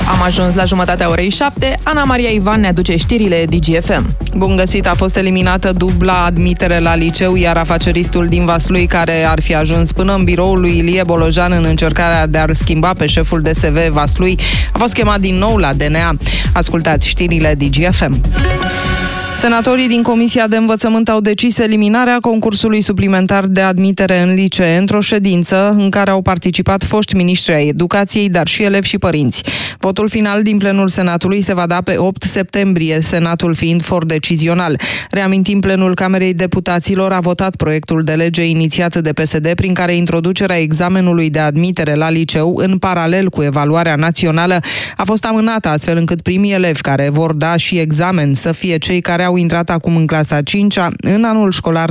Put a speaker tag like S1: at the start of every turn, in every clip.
S1: Am ajuns la jumătatea orei 7. Ana Maria Ivan ne aduce știrile DGFM.
S2: Bun găsit, a fost eliminată dubla admitere la liceu, iar afaceristul din Vaslui, care ar fi ajuns până în biroul lui Ilie Bolojan în încercarea de a-l schimba pe șeful DSV Vaslui, a fost chemat din nou la DNA. Ascultați știrile DGFM. Senatorii din Comisia de Învățământ au decis eliminarea concursului suplimentar de admitere în licee într-o ședință în care au participat foști miniștri ai educației, dar și elevi și părinți. Votul final din plenul Senatului se va da pe 8 septembrie, Senatul fiind for decizional. Reamintim, plenul Camerei Deputaților a votat proiectul de lege inițiat de PSD prin care introducerea examenului de admitere la liceu în paralel cu evaluarea națională a fost amânată, astfel încât primii elevi care vor da și examen să fie cei care au intrat acum în clasa 5-a în anul școlar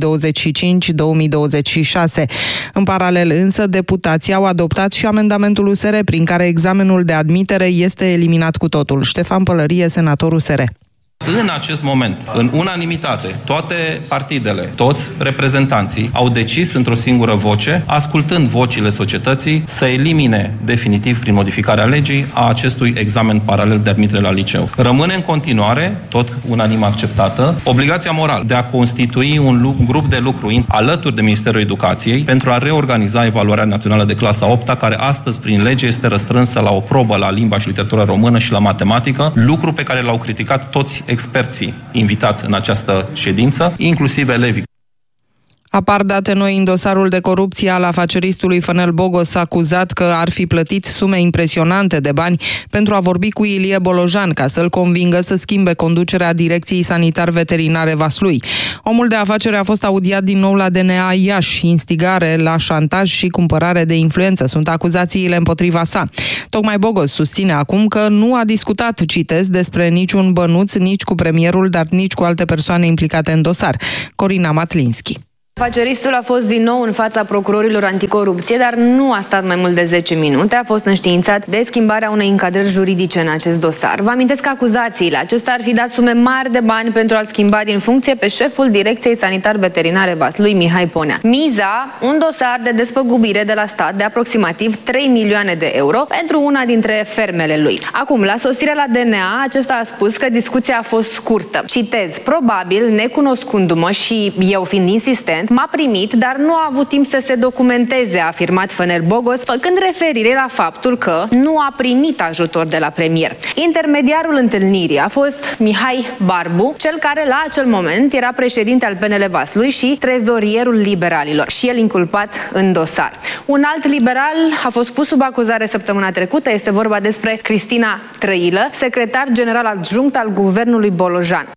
S2: 2025-2026. În paralel însă, deputații au adoptat și amendamentul USR prin care examenul de admitere este eliminat cu totul. Ștefan Pălărie, senator USR.
S3: În acest moment, în unanimitate, toate partidele, toți reprezentanții au decis într-o singură voce, ascultând vocile societății, să elimine definitiv, prin modificarea legii, a acestui examen paralel de admitere la liceu. Rămâne în continuare, tot unanim acceptată, obligația morală de a constitui un grup de lucru alături de Ministerul Educației pentru a reorganiza evaluarea națională de clasa 8-a, care astăzi, prin lege, este răstrânsă la o probă la limba și literatura română și la matematică, lucru pe care l-au criticat toți experții invitați în această ședință, inclusiv elevii.
S2: Apar date noi în dosarul de corupție al afaceristului Fănel Bogos, acuzat că ar fi plătit sume impresionante de bani pentru a vorbi cu Ilie Bolojan ca să-l convingă să schimbe conducerea Direcției Sanitar-Veterinare Vaslui. Omul de afaceri a fost audiat din nou la DNA Iași. Instigare la șantaj și cumpărare de influență sunt acuzațiile împotriva sa. Tocmai Bogos susține acum că nu a discutat, citez, despre niciun bănuț, nici cu premierul, dar nici cu alte persoane implicate în dosar. Corina Matlinski.
S4: Afaceristul a fost din nou în fața procurorilor anticorupție, dar nu a stat mai mult de 10 minute. A fost înștiințat de schimbarea unei încadrări juridice în acest dosar. Vă amintesc că acuzațiile acesta ar fi dat sume mari de bani pentru a-l schimba din funcție pe șeful Direcției Sanitar-Veterinare Vaslui, Mihai Ponea. Miza, un dosar de despăgubire de la stat de aproximativ 3 milioane de euro pentru una dintre fermele lui. Acum, la sosirea la DNA, acesta a spus că discuția a fost scurtă. Citez: probabil, necunoscându-mă și eu fiind insistent, m-a primit, dar nu a avut timp să se documenteze, a afirmat Fănel Bogos, făcând referire la faptul că nu a primit ajutor de la premier. Intermediarul întâlnirii a fost Mihai Barbu, cel care la acel moment era președinte al PNL Vaslui și trezorierul liberalilor, și el inculpat în dosar. Un alt liberal a fost pus sub acuzare săptămâna trecută, este vorba despre Cristina Trăilă, secretar general adjunct al guvernului Bolojan.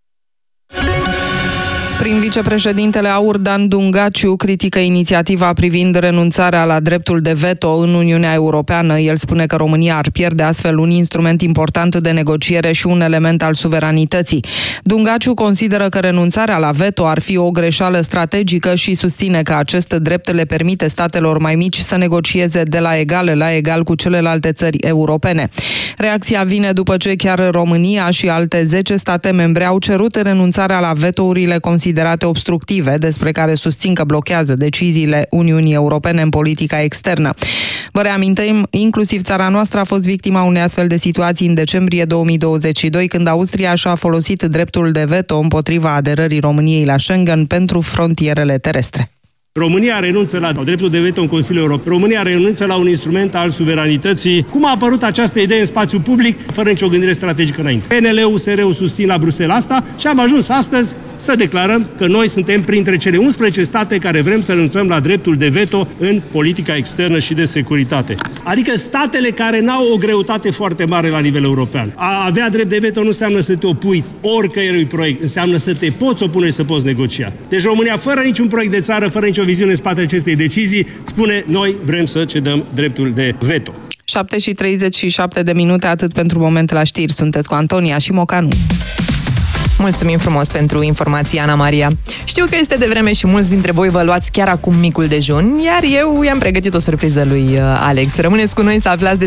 S2: Prin vicepreședintele AUR, Dan Dungaciu, critică inițiativa privind renunțarea la dreptul de veto în Uniunea Europeană. El spune că România ar pierde astfel un instrument important de negociere și un element al suveranității. Dungaciu consideră că renunțarea la veto ar fi o greșeală strategică și susține că acest drept le permite statelor mai mici să negocieze de la egal la egal cu celelalte țări europene. Reacția vine după ce chiar România și alte 10 state membre au cerut renunțarea la vetourile considerate obstructive, despre care susțin că blochează deciziile Uniunii Europene în politica externă. Vă reamintim, inclusiv țara noastră a fost victima unei astfel de situații în decembrie 2022, când Austria și-a folosit dreptul de veto împotriva aderării României la Schengen pentru frontierele terestre.
S5: România renunță la dreptul de veto în Consiliul European. România renunță la un instrument al suveranității. Cum a apărut această idee în spațiu public, fără nicio gândire strategică înainte? PNL-ul, USR-ul susțin la Bruxelles asta și am ajuns astăzi să declarăm că noi suntem printre cele 11 state care vrem să renunțăm la dreptul de veto în politica externă și de securitate. Adică statele care n-au o greutate foarte mare la nivel european. A avea drept de veto nu înseamnă să te opui oricărui proiect, înseamnă să te poți opune și să poți negocia. Deci România, fără niciun proiect de țară, fără nicio viziune în spatele acestei decizii, spune: noi vrem să cedăm dreptul de veto.
S2: 7:37 atât pentru moment la știri. Sunteți cu Antonia și Mocanu.
S1: Mulțumim frumos pentru informații, Ana Maria. Știu că este devreme și mulți dintre voi vă luați chiar acum micul dejun, iar eu i-am pregătit o surpriză lui Alex. Rămâneți cu noi să aflați